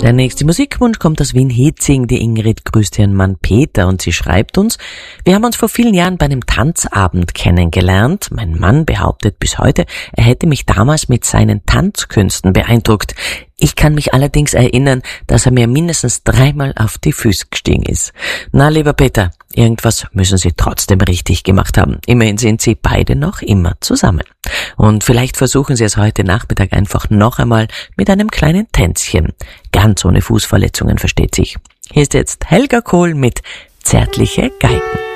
Der nächste Musikwunsch kommt aus Wien-Hietzing. Die Ingrid grüßt ihren Mann Peter und sie schreibt uns: Wir haben uns vor vielen Jahren bei einem Tanzabend kennengelernt. Mein Mann behauptet bis heute, er hätte mich damals mit seinen Tanzkünsten beeindruckt. Ich kann mich allerdings erinnern, dass er mir mindestens 3-mal auf die Füße gestiegen ist. Na, lieber Peter, irgendwas müssen Sie trotzdem richtig gemacht haben. Immerhin sind Sie beide noch immer zusammen. Und vielleicht versuchen Sie es heute Nachmittag einfach noch einmal mit einem kleinen Tänzchen. Ganz ohne Fußverletzungen, versteht sich. Hier ist jetzt Helga Kohl mit Zärtliche Geigen.